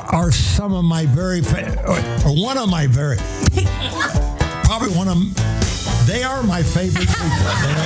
are some of my or one of my probably one of, they are my favorite people. They